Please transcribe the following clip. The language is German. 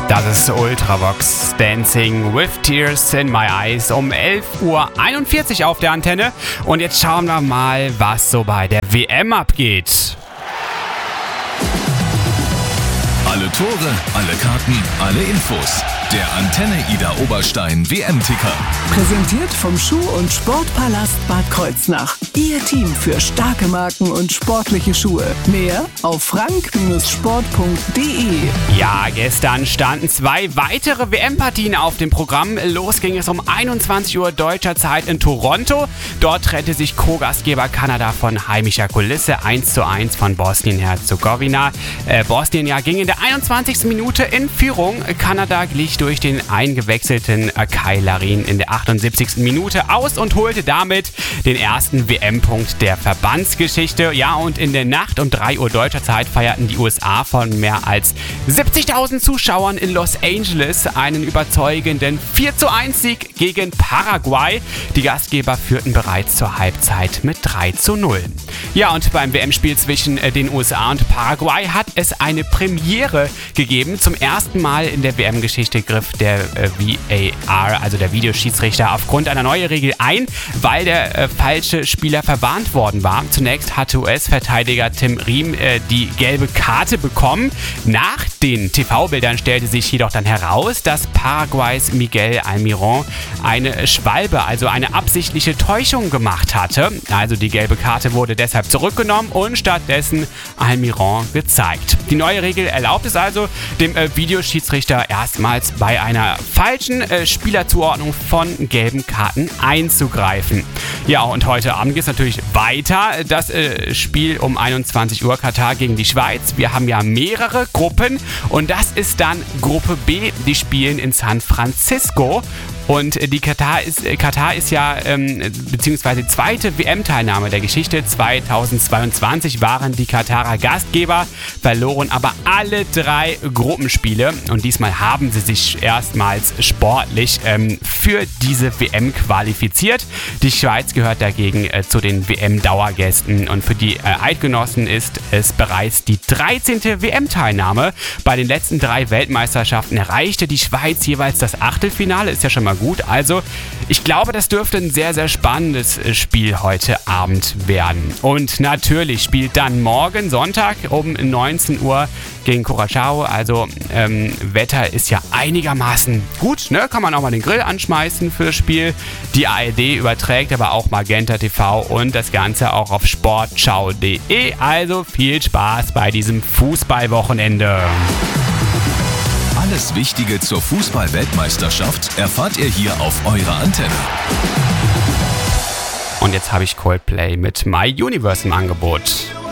Das ist Ultravox Dancing with Tears in My Eyes um 11:41 Uhr auf der Antenne. Und jetzt schauen wir mal, was so bei der WM abgeht. Alle Tore, alle Karten, alle Infos. Der Antenne Ida Oberstein WM-Ticker. Präsentiert vom Schuh- und Sportpalast Bad Kreuznach. Ihr Team für starke Marken und sportliche Schuhe. Mehr auf frank-sport.de. Ja, gestern standen 2 weitere WM-Partien auf dem Programm. Los ging es um 21 Uhr deutscher Zeit in Toronto. Dort trennte sich Co-Gastgeber Kanada von heimischer Kulisse 1:1 von Bosnien-Herzegowina. Bosnien ging in der 21. Minute in Führung. Kanada glich durch den eingewechselten Kai Larin in der 78. Minute aus und holte damit den ersten WM-Punkt der Verbandsgeschichte. Ja, und in der Nacht um 3 Uhr deutscher Zeit feierten die USA von mehr als 70.000 Zuschauern in Los Angeles einen überzeugenden 4:1-Sieg gegen Paraguay. Die Gastgeber führten bereits zur Halbzeit mit 3:0. Ja, und beim WM-Spiel zwischen den USA und Paraguay hat es eine Premiere gegeben. Zum ersten Mal in der WM-Geschichte griff der VAR, also der Videoschiedsrichter, aufgrund einer neuen Regel ein, weil der falsche Spieler verwarnt worden war. Zunächst hatte US-Verteidiger Tim Riem die gelbe Karte bekommen. Nach den TV-Bildern stellte sich jedoch dann heraus, dass Paraguays Miguel Almiron eine Schwalbe, also eine absichtliche Täuschung gemacht hatte. Also die gelbe Karte wurde deshalb zurückgenommen und stattdessen Almiron gezeigt. Die neue Regel erlaubt es also, dem Videoschiedsrichter erstmals bei einer falschen Spielerzuordnung von gelben Karten einzugreifen. Ja, und heute Abend geht es natürlich weiter. Das Spiel um 21 Uhr, Katar gegen die Schweiz. Wir haben ja mehrere Gruppen und das ist dann Gruppe B. Die spielen in San Francisco. Und die Katar ist ja, beziehungsweise die zweite WM-Teilnahme der Geschichte. 2022 waren die Katarer Gastgeber, verloren aber alle 3 Gruppenspiele. Und diesmal haben sie sich erstmals sportlich für diese WM qualifiziert. Die Schweiz gehört dagegen zu den WM-Dauergästen. Und für die Eidgenossen ist es bereits die 13. WM-Teilnahme. Bei den letzten 3 Weltmeisterschaften erreichte die Schweiz jeweils das Achtelfinale. Ist ja schon mal gut. Also, ich glaube, das dürfte ein sehr, sehr spannendes Spiel heute Abend werden. Und natürlich spielt dann morgen Sonntag um 19 Uhr gegen Curaçao. Also, Wetter ist ja einigermaßen gut, ne? Kann man auch mal den Grill anschmeißen für das Spiel. Die ARD überträgt aber auch Magenta TV und das Ganze auch auf sportschau.de. Also, viel Spaß bei diesem Fußballwochenende. Alles Wichtige zur Fußball-Weltmeisterschaft erfahrt ihr hier auf eurer Antenne. Und jetzt habe ich Coldplay mit My Universe im Angebot.